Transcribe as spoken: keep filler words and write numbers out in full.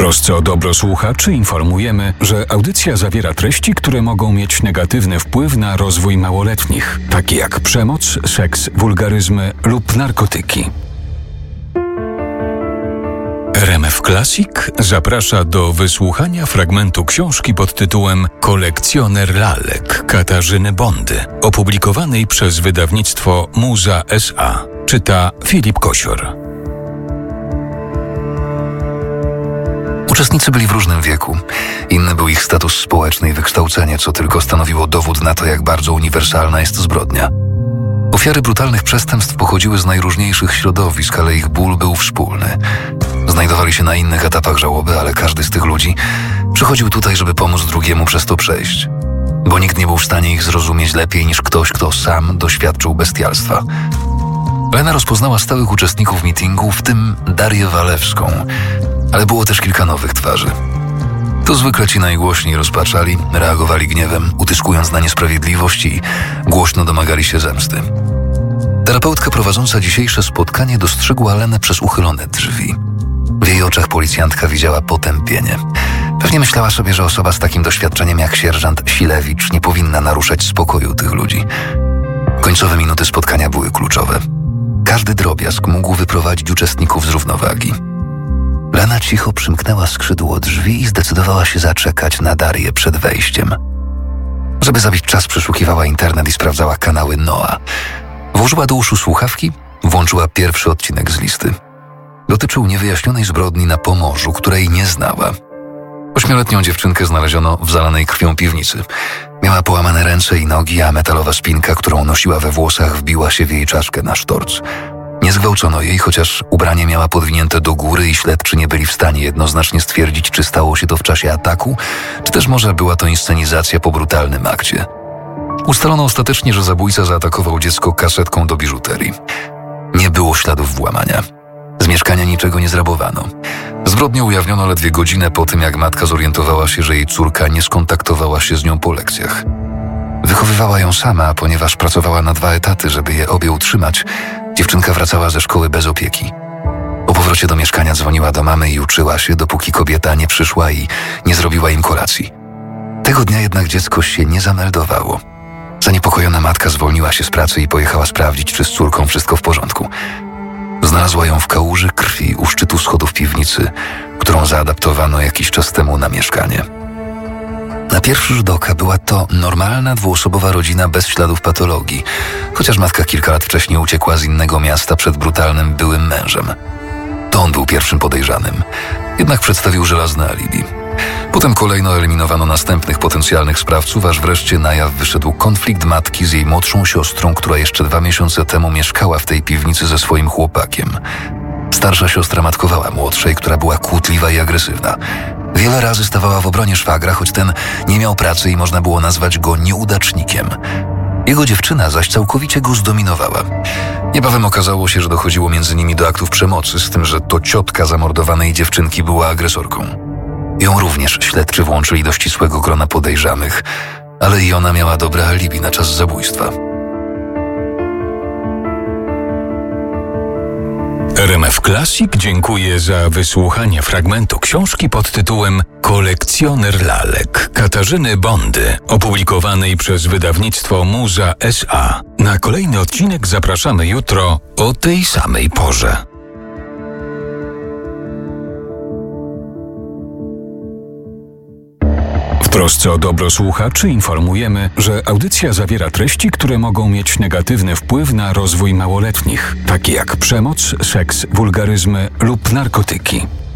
trosce o dobro słuchaczy informujemy, że audycja zawiera treści, które mogą mieć negatywny wpływ na rozwój małoletnich, takie jak przemoc, seks, wulgaryzmy lub narkotyki. R M F Classic zaprasza do wysłuchania fragmentu książki pod tytułem Kolekcjoner lalek Katarzyny Bondy, opublikowanej przez wydawnictwo Muza S A. Czyta Filip Kosior. Uczestnicy byli w różnym wieku. Inny był ich status społeczny i wykształcenie, co tylko stanowiło dowód na to, jak bardzo uniwersalna jest zbrodnia. Ofiary brutalnych przestępstw pochodziły z najróżniejszych środowisk, ale ich ból był wspólny. Znajdowali się na innych etapach żałoby, ale każdy z tych ludzi przychodził tutaj, żeby pomóc drugiemu przez to przejść. Bo nikt nie był w stanie ich zrozumieć lepiej niż ktoś, kto sam doświadczył bestialstwa. Lena rozpoznała stałych uczestników meetingu, w tym Darię Walewską, ale było też kilka nowych twarzy. To zwykle ci najgłośniej rozpaczali, reagowali gniewem, utyskując na niesprawiedliwość i głośno domagali się zemsty. Terapeutka prowadząca dzisiejsze spotkanie dostrzegła Lenę przez uchylone drzwi. W jej oczach policjantka widziała potępienie. Pewnie myślała sobie, że osoba z takim doświadczeniem jak sierżant Silewicz nie powinna naruszać spokoju tych ludzi. Końcowe minuty spotkania były kluczowe. Każdy drobiazg mógł wyprowadzić uczestników z równowagi. Lena cicho przymknęła skrzydło drzwi i zdecydowała się zaczekać na Darię przed wejściem. Żeby zabić czas, przeszukiwała internet i sprawdzała kanały Noa. Włożyła do uszu słuchawki, włączyła pierwszy odcinek z listy. Dotyczył niewyjaśnionej zbrodni na Pomorzu, której nie znała. Ośmioletnią dziewczynkę znaleziono w zalanej krwią piwnicy. Miała połamane ręce i nogi, a metalowa spinka, którą nosiła we włosach, wbiła się w jej czaszkę na sztorc. Nie zgwałcono jej, chociaż ubranie miała podwinięte do góry i śledczy nie byli w stanie jednoznacznie stwierdzić, czy stało się to w czasie ataku, czy też może była to inscenizacja po brutalnym akcie. Ustalono ostatecznie, że zabójca zaatakował dziecko kasetką do biżuterii. Nie było śladów włamania. Z mieszkania niczego nie zrabowano. Zbrodnię ujawniono ledwie godzinę po tym, jak matka zorientowała się, że jej córka nie skontaktowała się z nią po lekcjach. Wychowywała ją sama, a ponieważ pracowała na dwa etaty, żeby je obie utrzymać, dziewczynka wracała ze szkoły bez opieki. Po powrocie do mieszkania dzwoniła do mamy i uczyła się, dopóki kobieta nie przyszła i nie zrobiła im kolacji. Tego dnia jednak dziecko się nie zameldowało. Zaniepokojona matka zwolniła się z pracy i pojechała sprawdzić, czy z córką wszystko w porządku. Znalazła ją w kałuży krwi u szczytu schodów piwnicy, którą zaadaptowano jakiś czas temu na mieszkanie. Na pierwszy rzut oka była to normalna dwuosobowa rodzina bez śladów patologii, chociaż matka kilka lat wcześniej uciekła z innego miasta przed brutalnym byłym mężem. To on był pierwszym podejrzanym, jednak przedstawił żelazne alibi. Potem kolejno eliminowano następnych potencjalnych sprawców, aż wreszcie na jaw wyszedł konflikt matki z jej młodszą siostrą, która jeszcze dwa miesiące temu mieszkała w tej piwnicy ze swoim chłopakiem. Starsza siostra matkowała młodszej, która była kłótliwa i agresywna. Wiele razy stawała w obronie szwagra, choć ten nie miał pracy i można było nazwać go nieudacznikiem. Jego dziewczyna zaś całkowicie go zdominowała. Niebawem okazało się, że dochodziło między nimi do aktów przemocy, z tym, że to ciotka zamordowanej dziewczynki była agresorką. Ją również śledczy włączyli do ścisłego grona podejrzanych, ale i ona miała dobre alibi na czas zabójstwa. R M F Classic dziękuję za wysłuchanie fragmentu książki pod tytułem Kolekcjoner lalek Katarzyny Bondy, opublikowanej przez wydawnictwo Muza S A. Na kolejny odcinek zapraszamy jutro o tej samej porze. W trosce o dobro słuchaczy informujemy, że audycja zawiera treści, które mogą mieć negatywny wpływ na rozwój małoletnich, takie jak przemoc, seks, wulgaryzmy lub narkotyki.